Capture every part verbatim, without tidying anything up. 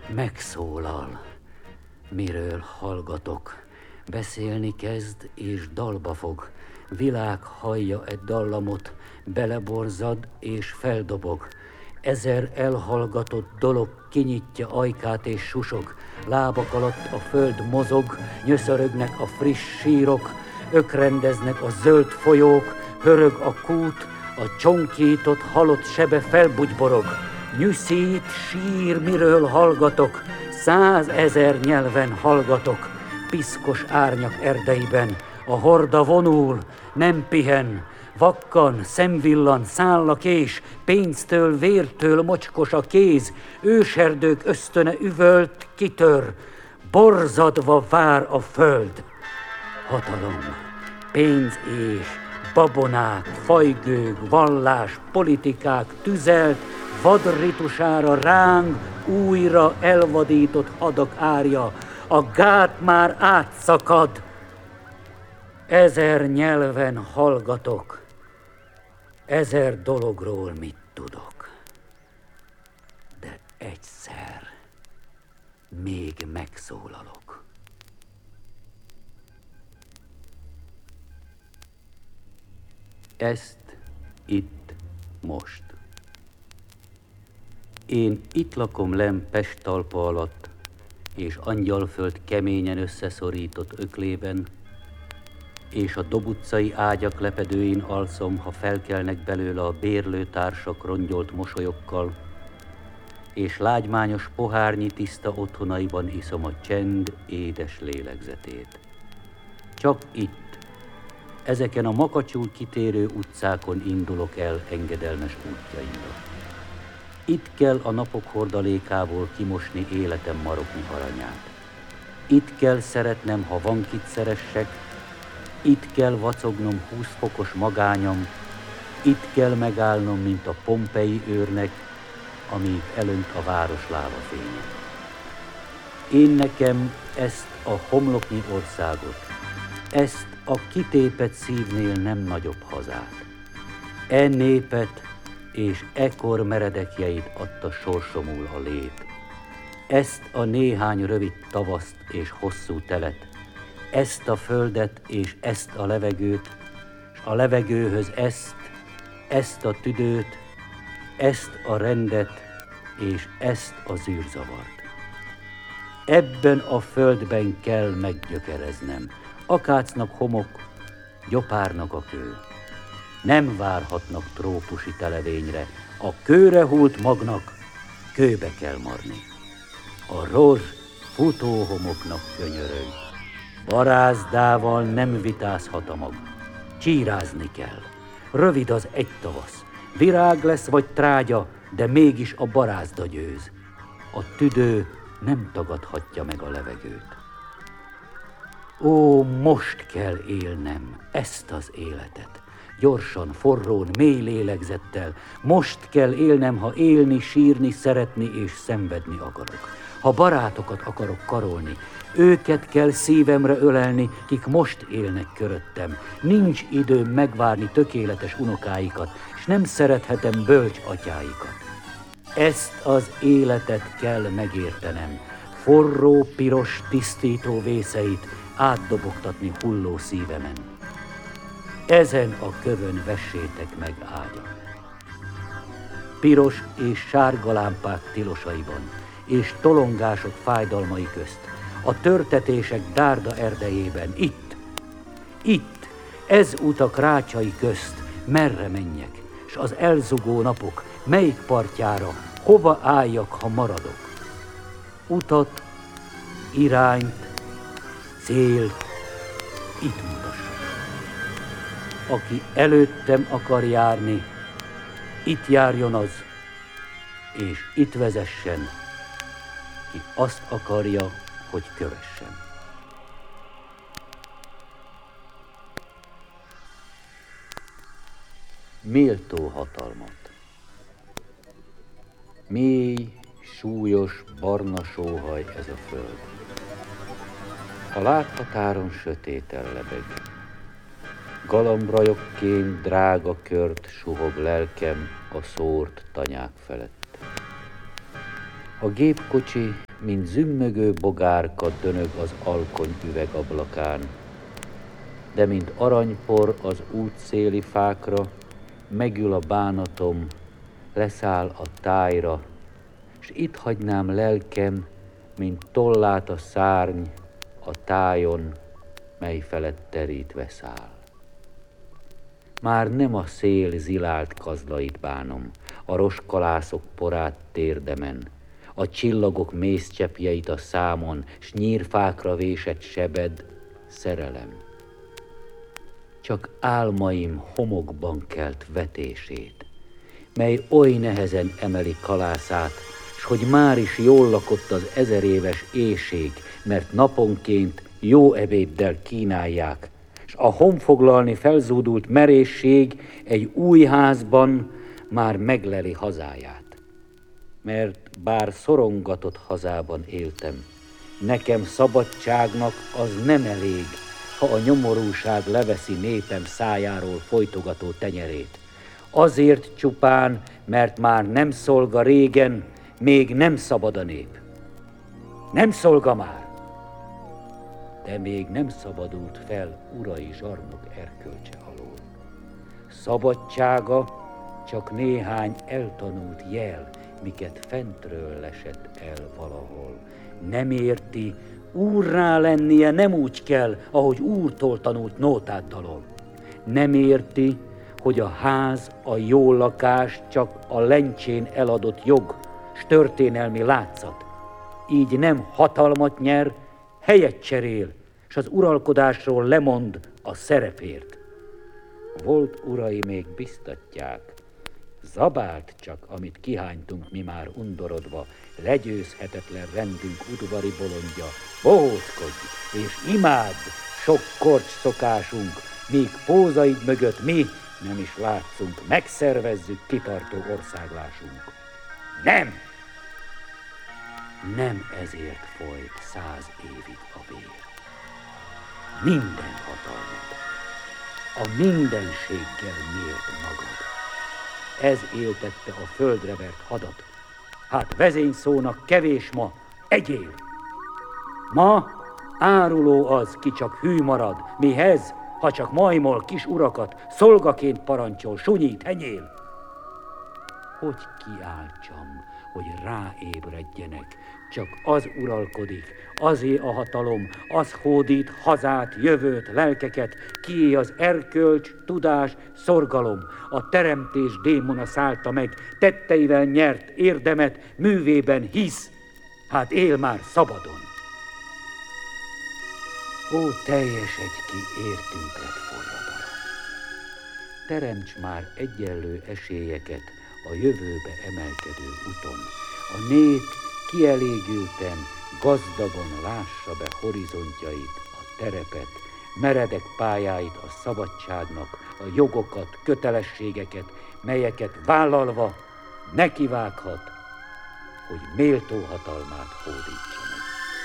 Megszólal, miről hallgatok. Beszélni kezd, és dalba fog. Világ hallja egy dallamot, beleborzad, és feldobog. Ezer elhallgatott dolog kinyitja ajkát és susog. Lábak alatt a föld mozog, nyöszörögnek a friss sírok, ökrendeznek a zöld folyók, hörög a kút, a csonkított halott sebe felbugyborog. Nyűszít, sír, miről hallgatok, százezer nyelven hallgatok. Piszkos árnyak erdeiben a horda vonul, nem pihen, vakkan, szemvillan, száll a kés, pénztől, vértől mocskos a kéz, őserdők ösztöne üvölt, kitör, borzadva vár a föld. Hatalom, pénz és babonák, fajgők, vallás, politikák tüzelt, vadritusára ráng újra elvadított hadak árja, a gát már átszakad. Ezer nyelven hallgatok, ezer dologról mit tudok, de egyszer még megszólalok. Ezt itt most. Én itt lakom lenn Pest talpa alatt, és Angyalföld keményen összeszorított öklében, és a Dob utcai ágyak lepedőin alszom, ha felkelnek belőle a bérlőtársak rongyolt mosolyokkal, és lágymányos pohárnyi tiszta otthonaiban iszom a csend édes lélegzetét. Csak itt, ezeken a makacsul kitérő utcákon indulok el engedelmes útjaimra. Itt kell a napok hordalékából kimosni életem maroknyi aranyát. Itt kell szeretnem, ha van kit szeressek, itt kell vacognom húsz fokos magányom, itt kell megállnom, mint a pompei őrnek, amíg elönt a város lávafénye. Én nekem ezt a homloknyi országot, ezt a kitépett szívnél nem nagyobb hazát, e népet és ekor meredekjeit adta sorsomul a lét. Ezt a néhány rövid tavaszt és hosszú telet, ezt a földet és ezt a levegőt, s a levegőhöz ezt, ezt a tüdőt, ezt a rendet és ezt a zűrzavart. Ebben a földben kell meggyökereznem, akácnak homok, gyopárnak a kő. Nem várhatnak trópusi televényre, a kőre hult magnak kőbe kell marni. A rozs futóhomoknak könyörög, barázdával nem vitázhat a mag. Csírázni kell, rövid az egy tavasz, virág lesz vagy trágya, de mégis a barázda győz. A tüdő nem tagadhatja meg a levegőt. Ó, most kell élnem ezt az életet. Gyorsan, forrón, mély lélegzettel. Most kell élnem, ha élni, sírni, szeretni és szenvedni akarok. Ha barátokat akarok karolni, őket kell szívemre ölelni, kik most élnek köröttem. Nincs időm megvárni tökéletes unokáikat, és nem szerethetem bölcs atyáikat. Ezt az életet kell megértenem, forró, piros, tisztító vészeit átdobogtatni hulló szívemen. Ezen a kövön vessétek meg ágyat. Piros és sárga lámpák tilosaiban, és tolongások fájdalmai közt, a törtetések dárda erdejében, itt, itt, ez utak rácsai közt, merre menjek, s az elzugó napok, melyik partjára, hova álljak, ha maradok. Utat, irányt, célt, itt mutassak. Aki előttem akar járni, itt járjon az, és itt vezessen, ki azt akarja, hogy kövessen. Méltó hatalmat. Mély, súlyos, barna sóhaj ez a föld. A láthatáron sötéten lebeg. Galambrajokként drága kört suhog lelkem a szórt tanyák felett. A gépkocsi mint zümmögő bogárka dönög az alkony üvegablakán. De mint aranypor az útszéli fákra, megül a bánatom, leszáll a tájra, s itt hagynám lelkem, mint tollát a szárny a tájon, mely felett terítve száll. Már nem a szél zilált kazlait bánom, a roskalászok porát térdemen, a csillagok mészcsepjeit a számon, s nyírfákra vésett sebed, szerelem. Csak álmaim homokban kelt vetését, mely oly nehezen emeli kalászát, s hogy már is jól lakott az ezer éves éjség, mert naponként jó ebéddel kínálják, s a honfoglalni felzúdult merészség egy új házban már megleli hazáját. Mert bár szorongatott hazában éltem, nekem szabadságnak az nem elég, ha a nyomorúság leveszi népem szájáról folytogató tenyerét. Azért csupán, mert már nem szolga régen, még nem szabad a nép. Nem szolga már, de még nem szabadult fel urai zsarnok erkölcse alól. Szabadsága csak néhány eltanult jel, miket fentről lesett el valahol. Nem érti, úrrá lennie nem úgy kell, ahogy úrtól tanult nótát dalol. Nem érti, hogy a ház, a jó lakás csak a lencsén eladott jog, s történelmi látszat. Így nem hatalmat nyer, helyet cserél, s az uralkodásról lemond a szerepért. Volt urai még biztatják, zabált csak, amit kihánytunk mi már undorodva, legyőzhetetlen rendünk udvari bolondja, bohózkodj és imádd sok korcs szokásunk, míg pózaid mögött mi nem is látszunk, megszervezzük kitartó országlásunk. Nem! Nem ezért folyt száz évig a vér. Minden hatalmad, a mindenséggel mért magad. Ez éltette a földre vert hadat. Hát vezényszónak kevés ma, egyél. Ma áruló az, ki csak hű marad, mihez, ha csak majmol kis urakat, szolgaként parancsol, sunyít, henyél. Hogy kiáltsam, hogy ráébredjenek, csak az uralkodik, azé a hatalom, az hódít hazát, jövőt, lelkeket, kié az erkölcs, tudás, szorgalom, a teremtés démona szállta meg, tetteivel nyert érdemet, művében hisz, hát él már szabadon. Ó, teljesedj ki értünklet forradalom! Teremts már egyenlő esélyeket a jövőbe emelkedő úton. A nép kielégülten, gazdagon lássa be horizontjait, a terepet, meredek pályáit a szabadságnak, a jogokat, kötelességeket, melyeket vállalva nekivághat, hogy méltó hatalmát hódítsa meg.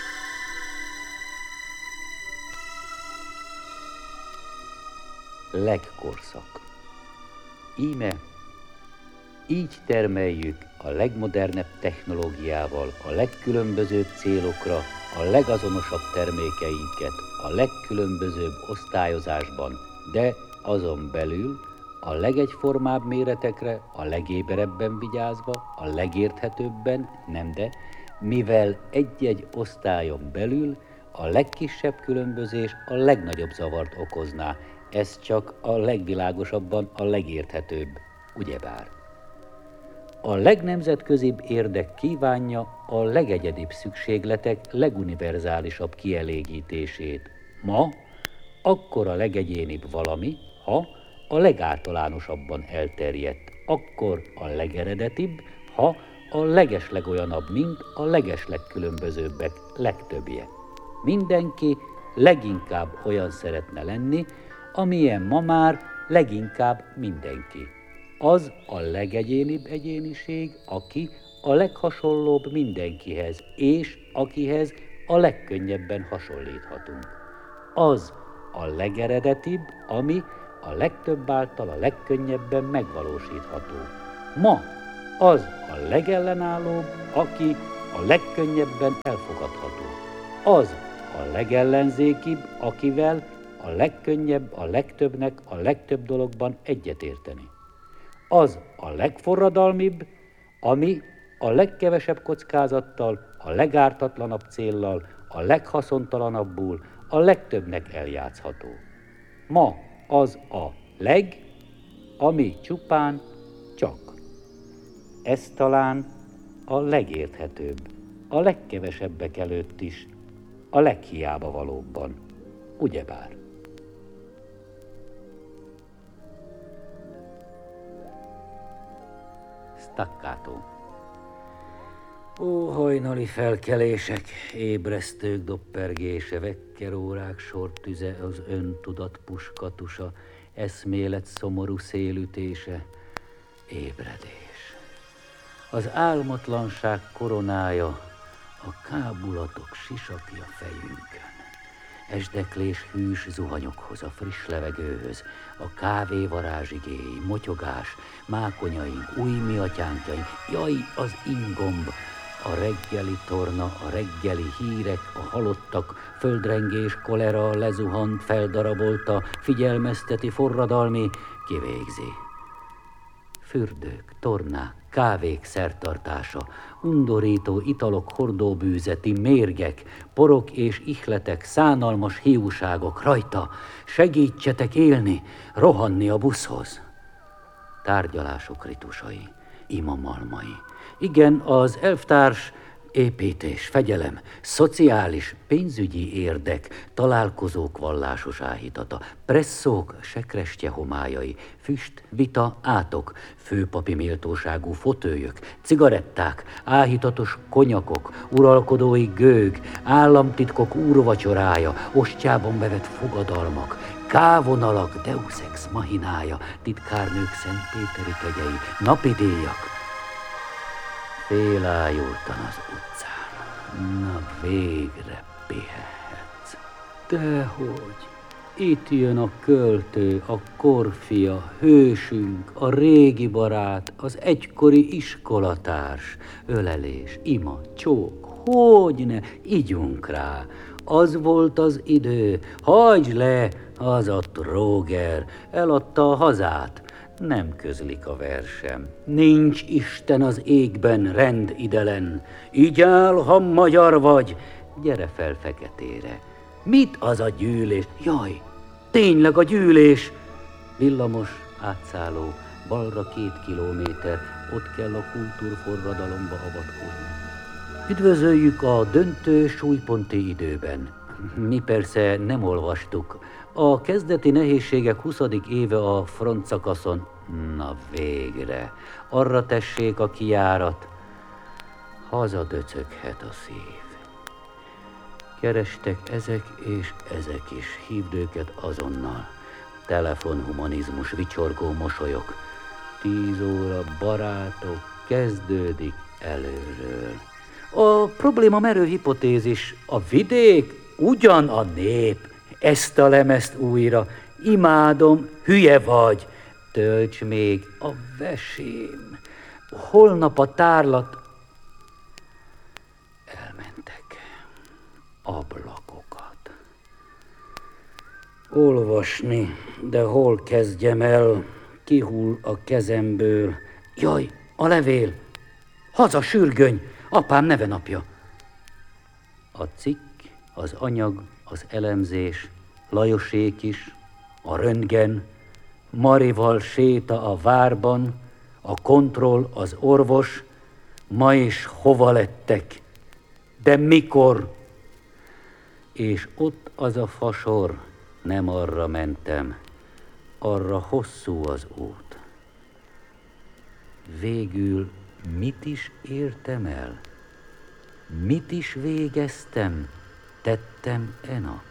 Legkorszak. Íme így termeljük a legmodernebb technológiával a legkülönbözőbb célokra a legazonosabb termékeinket a legkülönbözőbb osztályozásban, de azon belül a legegyformább méretekre a legéberebben vigyázva, a legérthetőbben, nem de, mivel egy-egy osztályon belül a legkisebb különbözés a legnagyobb zavart okozná, ez csak a legvilágosabban a legérthetőbb, ugyebár. A legnemzetközibb érdek kívánja a legegyedibb szükségletek leguniverzálisabb kielégítését. Ma akkor a legegyénibb valami, ha a legáltalánosabban elterjedt, akkor a legeredetibb, ha a legeslegolyanabb, mint a legeslegkülönbözőbbek legtöbbje. Mindenki leginkább olyan szeretne lenni, amilyen ma már leginkább mindenki. Az a legegyénibb egyéniség, aki a leghasonlóbb mindenkihez, és akihez a legkönnyebben hasonlíthatunk. Az a legeredetibb, ami a legtöbb által a legkönnyebben megvalósítható. Ma az a legellenállóbb, aki a legkönnyebben elfogadható. Az a legellenzékibb, akivel a legkönnyebb a legtöbbnek a legtöbb dologban egyetérteni. Az a legforradalmibb, ami a legkevesebb kockázattal, a legártatlanabb céllal, a leghaszontalanabbul, a legtöbbnek eljátszható. Ma az a leg, ami csupán csak. Ez talán a legérthetőbb, a legkevesebbek előtt is, a leghiába valóbban, ugyebár. Staccato. Ó, hajnali felkelések, ébresztők doppergése, vekkerórák sortüze, az öntudat puskatusa, eszmélet szomorú szélütése, ébredés. Az álmatlanság koronája, a kábulatok sisakja fejünkön. Esdeklés hűs zuhanyokhoz, a friss levegőhöz, a kávé varázsigéi, motyogás, mákonyaink, új miatyánkjaink, jaj, az ingomb, a reggeli torna, a reggeli hírek, a halottak, földrengés, kolera, lezuhant, feldarabolta, figyelmezteti, forradalmi, kivégzi. Fürdők, tornák, kávék szertartása, undorító italok hordóbűzeti, mérgek, porok és ihletek, szánalmas hiúságok, rajta, segítsetek élni, rohanni a buszhoz. Tárgyalások ritusai, imamalmai. Igen, az elvtárs, építés, fegyelem, szociális, pénzügyi érdek, találkozók vallásos áhítata, presszók, sekrestye homályai, füst, vita, átok, főpapi méltóságú fotőjök, cigaretták, áhítatos konyakok, uralkodói gőg, államtitkok úrvacsorája, ostjában bevett fogadalmak, kávonalak, deus ex machinája, titkárnők szentpéteri kegyei, napidíjak. Félájultan az utcán. Na végre pihenhetsz. Dehogy, itt jön a költő, a korfia, hősünk, a régi barát, az egykori iskolatárs, ölelés, ima, csók, hogyne, igyunk rá. Az volt az idő, hagyj le, az a tróger, eladta a hazát. Nem közlik a versem. Nincs Isten az égben, rend idelen. Így áll, ha magyar vagy. Gyere fel feketére. Mit az a gyűlés? Jaj, tényleg a gyűlés. Villamos, átszálló, balra két kilométer. Ott kell a kultúrforradalomba avatkozni. Üdvözöljük a döntő súlyponti időben. Mi persze nem olvastuk. A kezdeti nehézségek huszadik éve a frontszakaszon. Na végre, arra tessék a kijárat, hazadöcöghet a szív. Kerestek ezek és ezek is, hívd őket azonnal. Telefonhumanizmus, vicsorgó mosolyok. Tíz óra, barátok, kezdődik előről. A probléma merő hipotézis, a vidék ugyan a nép. Ezt a lemezt újra, imádom, hülye vagy, tölts még a vesém. Holnap a tárlat... Elmentek. Ablakokat. Olvasni, de hol kezdjem el? Kihull a kezemből. Jaj, a levél! Haza, sürgöny! Apám nevenapja. A cikk, az anyag, az elemzés, Lajosék is, a röntgen, Marival séta a várban, a kontroll, az orvos, ma is hova lettek, de mikor? És ott az a fasor, nem arra mentem, arra hosszú az út. Végül mit is értem el? Mit is végeztem, tettem e nap?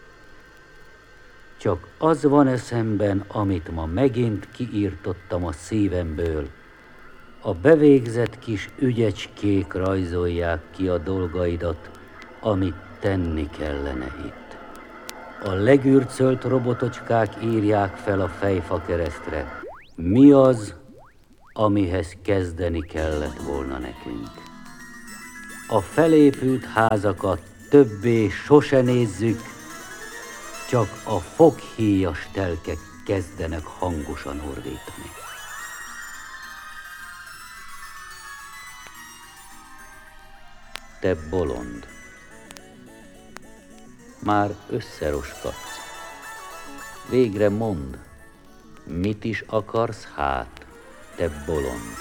Csak az van eszemben, amit ma megint kiírtottam a szívemből. A bevégzett kis ügyecskék rajzolják ki a dolgaidat, amit tenni kellene itt. A legürcölt robotocskák írják fel a fejfa keresztre. Mi az, amihez kezdeni kellett volna nekünk? A felépült házakat többé sose nézzük, csak a foghíjas telkek kezdenek hangosan ordítani. Te bolond, már összeroskadsz. Végre mondd, mit is akarsz hát, te bolond?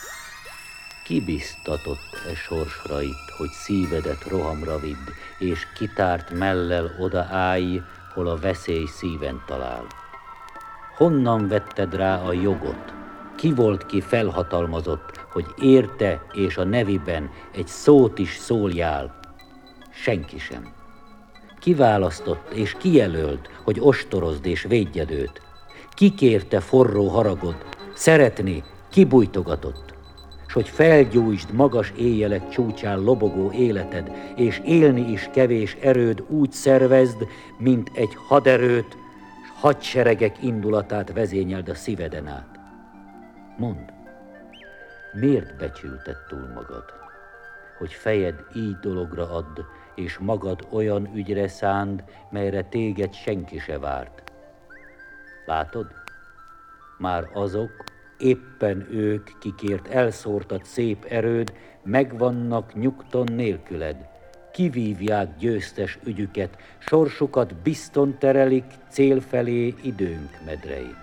Ki biztatott e sorsra itt, hogy szívedet rohamra vidd, és kitárt mellel odaállj, hol a veszély szíven talál? Honnan vetted rá a jogot? Ki volt ki felhatalmazott, hogy érte és a neviben egy szót is szóljál? Senki sem. Kiválasztott és kijelölt, hogy ostorozd és védjed őt? Ki kérte forró haragot, szeretni, kibújtogatott? S hogy felgyújtsd magas éjjelek csúcsán lobogó életed, és élni is kevés erőd úgy szervezd, mint egy haderőt, s hadseregek indulatát vezényeld a szíveden át. Mondd, miért becsülted túl magad, hogy fejed így dologra add, és magad olyan ügyre szánd, melyre téged senki se várt? Látod? Már azok, éppen ők, kikért elszórtad szép erőd, megvannak nyugton nélküled. Kivívják győztes ügyüket, sorsukat bizton terelik cél felé időnk medrei.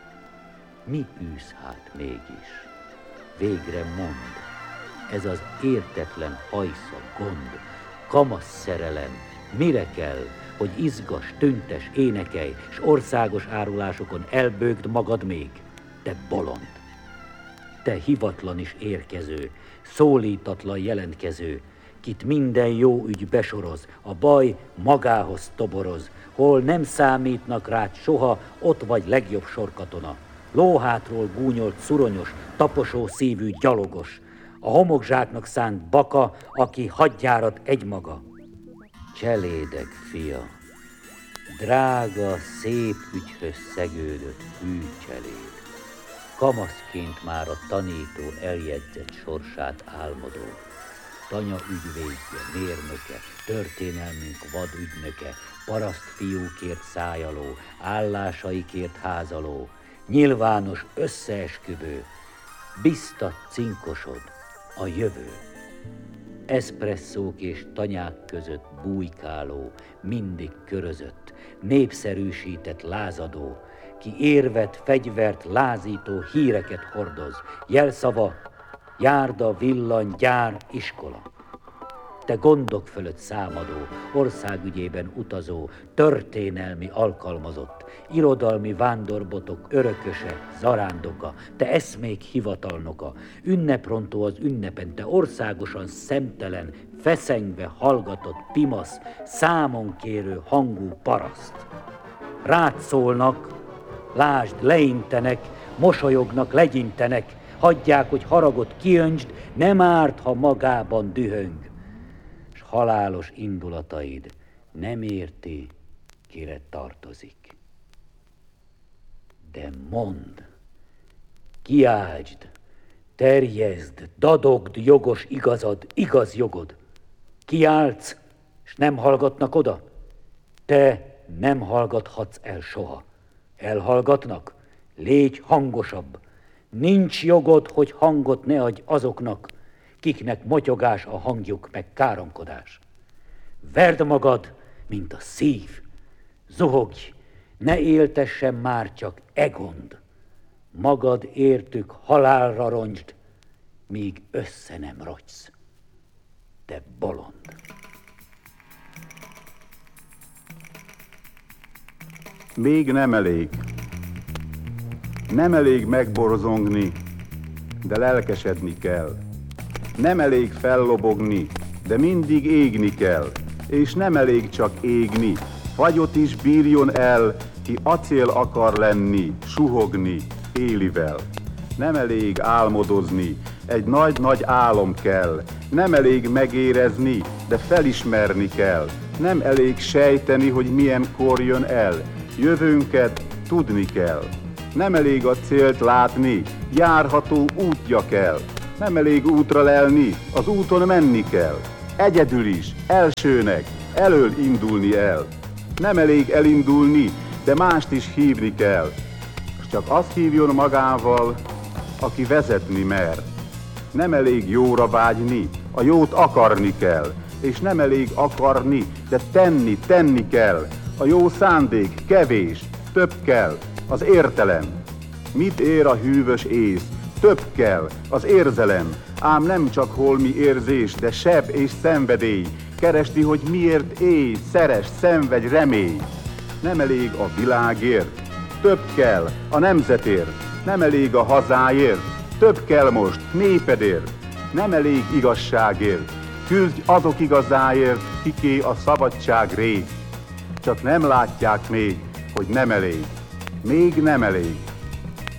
Mi űz hát mégis? Végre mondd, ez az értetlen hajsza, gond, kamasz szerelem, mire kell, hogy izgas, tüntes, énekelj, s országos árulásokon elbőgd magad még? Te bolond! Te hivatlan is érkező, szólítatlan jelentkező, kit minden jó ügy besoroz, a baj magához toboroz, hol nem számítnak rád soha, ott vagy legjobb sorkatona. Lóhátról gúnyolt szuronyos, taposó szívű gyalogos, a homokzsáknak szánt baka, aki hadjárat egymaga. Cselédek fia, drága, szép ügyhöz szegődött hű cseléd. Kamaszként már a tanító eljegyzett sorsát álmodó, tanya ügyvédje, mérnöke, történelmünk vadügynöke, parasztfiúkért szájaló, állásaikért házaló, nyilvános összeesküvő, biztat cinkosod, a jövő. Eszpresszók és tanyák között bújkáló, mindig körözött, népszerűsített lázadó, ki érvet, fegyvert, lázító híreket hordoz, jelszava, járda, villany, gyár, iskola. Te gondok fölött számadó, országügyében utazó, történelmi alkalmazott, irodalmi vándorbotok örököse, zarándoka, te eszmék hivatalnoka, ünneprontó az ünnepen, te országosan szemtelen, feszengve hallgatott pimasz, számon kérő hangú paraszt. Rád szólnak, lásd, leintenek, mosolyognak, legyintenek, hagyják, hogy haragot kiöntsd, nem árt, ha magában dühöng. S halálos indulataid nem érti, kire tartozik. De mondd, kiáltsd, terjezd, dadogd jogos igazad, igaz jogod. Kiáltsz, s nem hallgatnak oda? Te nem hallgathatsz el soha. Elhallgatnak? Légy hangosabb. Nincs jogod, hogy hangot ne adj azoknak, kiknek motyogás a hangjuk, meg káromkodás. Verd magad, mint a szív. Zuhogj, ne éltessen már csak e gond. Magad értük halálra roncsd, míg össze nem rogysz. Te bolond! Még nem elég. Nem elég megborzongni, de lelkesedni kell. Nem elég fellobogni, de mindig égni kell. És nem elég csak égni, fagyot is bírjon el, ki acél akar lenni, suhogni, élivel. Nem elég álmodozni, egy nagy-nagy álom kell. Nem elég megérezni, de felismerni kell. Nem elég sejteni, hogy milyen kor jön el. Jövőnket tudni kell. Nem elég a célt látni, járható útja kell. Nem elég útra lelni, az úton menni kell. egyedül is, elsőnek, elől indulni el. Nem elég elindulni, de mást is hívni kell. S csak azt hívjon magával, aki vezetni mer. Nem elég jóra vágyni, a jót akarni kell. És nem elég akarni, de tenni, tenni kell. A jó szándék kevés, több kell, az értelem. Mit ér a hűvös ész? Több kell, az érzelem. Ám nem csak holmi érzés, de seb és szenvedély. Keresti, hogy miért élj, szeres, szenvedj, remélj. Nem elég a világért, több kell a nemzetért. Nem elég a hazáért, több kell most népedért. Nem elég igazságért, küzdj azok igazáért, kiké a szabadság rég. Csak nem látják még, hogy nem elég, még nem elég.